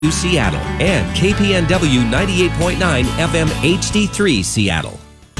Seattle and KPNW 98.9 FM HD3 Seattle.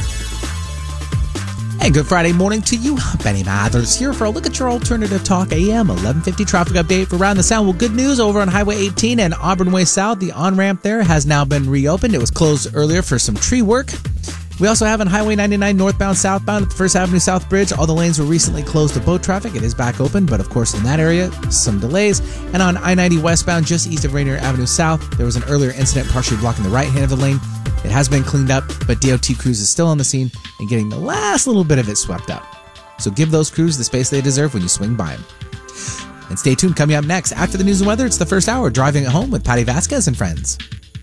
Hey, good Friday morning to you. Benny Mathers here for a look at your Alternative Talk AM 1150 traffic update for Around the Sound. Well, good news over on Highway 18 and Auburn Way South. The on-ramp there has now been reopened. It was closed earlier for some tree work. We also have on Highway 99 northbound, southbound at the First Avenue South Bridge. All the lanes were recently closed to boat traffic. It is back open, but of course in that area, some delays. And on I-90 westbound, just east of Rainier Avenue South, there was an earlier incident partially blocking the right hand of the lane. It has been cleaned up, but DOT crews is still on the scene and getting the last little bit of it swept up. So give those crews the space they deserve when you swing by them. And stay tuned. Coming up next, after the news and weather, it's the first hour, Driving at Home with Patty Vasquez and friends.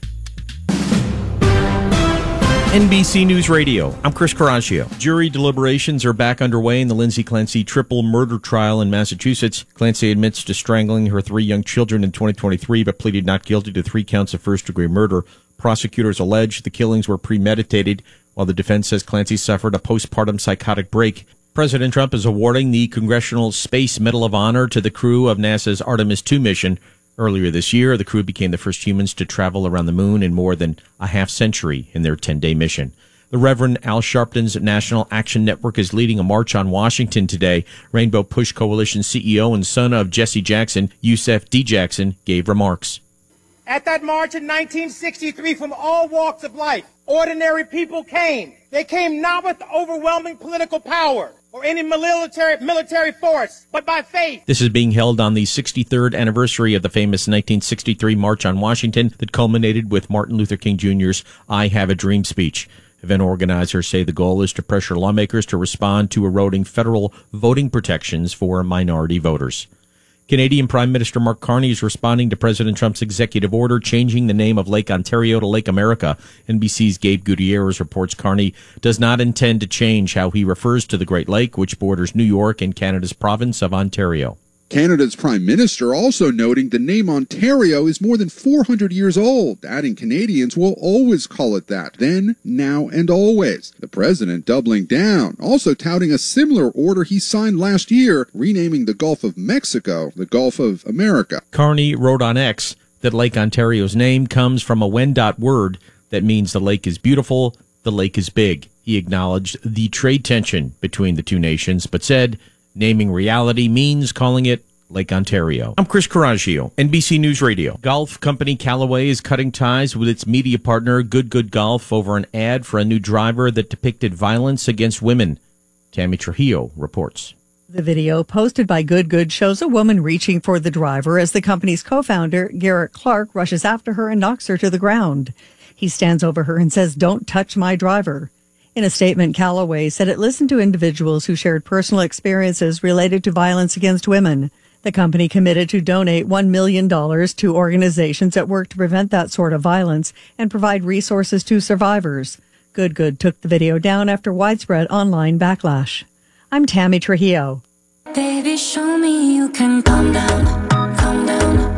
NBC News Radio. I'm Chris Coraggio. Jury deliberations are back underway in the Lindsay Clancy triple murder trial in Massachusetts. Clancy admits to strangling her 3 young children in 2023, but pleaded not guilty to 3 counts of first-degree murder. Prosecutors allege the killings were premeditated, while the defense says Clancy suffered a postpartum psychotic break. President Trump is awarding the Congressional Space Medal of Honor to the crew of NASA's Artemis II mission. Earlier this year, the crew became the first humans to travel around the moon in more than a half-century in their 10-day mission. The Reverend Al Sharpton's National Action Network is leading a march on Washington today. Rainbow Push Coalition CEO and son of Jesse Jackson, Yusef D. Jackson, gave remarks. At that march in 1963, from all walks of life, ordinary people came. They came not with overwhelming political power or any military force, but by faith. This is being held on the 63rd anniversary of the famous 1963 March on Washington that culminated with Martin Luther King Jr.'s I Have a Dream speech. Event organizers say the goal is to pressure lawmakers to respond to eroding federal voting protections for minority voters. Canadian Prime Minister Mark Carney is responding to President Trump's executive order changing the name of Lake Ontario to Lake America. NBC's Gabe Gutierrez reports Carney does not intend to change how he refers to the Great Lake, which borders New York and Canada's province of Ontario. Canada's Prime Minister also noting the name Ontario is more than 400 years old, adding Canadians will always call it that, then, now, and always. The President doubling down, also touting a similar order he signed last year, renaming the Gulf of Mexico the Gulf of America. Carney wrote on X that Lake Ontario's name comes from a Wendat word that means the lake is beautiful, the lake is big. He acknowledged the trade tension between the two nations, but said naming reality means calling it Lake Ontario. I'm Chris Coraggio, NBC News Radio. Golf company Callaway is cutting ties with its media partner Good Golf over an ad for a new driver that depicted violence against women. Tammy Trujillo reports. The video posted by Good shows a woman reaching for the driver as the company's co-founder, Garrett Clark, rushes after her and knocks her to the ground. He stands over her and says, "Don't touch my driver." In a statement, Callaway said it listened to individuals who shared personal experiences related to violence against women. The company committed to donate $1 million to organizations that work to prevent that sort of violence and provide resources to survivors. Good took the video down after widespread online backlash. I'm Tammy Trujillo. Baby, show me you can calm down, calm down.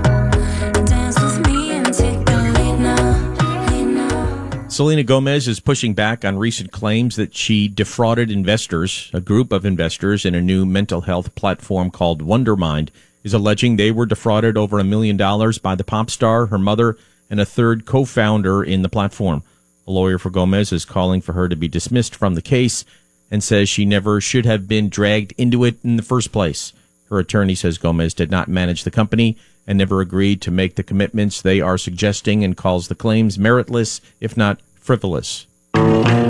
Dance with me and take the lead now. Selena Gomez is pushing back on recent claims that she defrauded investors. A group of investors in a new mental health platform called Wondermind is alleging they were defrauded over $1 million by the pop star, her mother, and a third co-founder in the platform. A lawyer for Gomez is calling for her to be dismissed from the case and says she never should have been dragged into it in the first place. Her attorney says Gomez did not manage the company and never agreed to make the commitments they are suggesting and calls the claims meritless, if not frivolous.